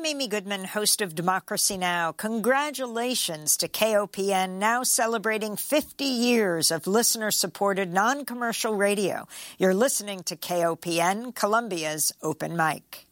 I'm Amy Goodman, host of Democracy Now! Congratulations to KOPN, now celebrating 50 years of listener-supported non-commercial radio. You're listening to KOPN, Columbia's Open Mic.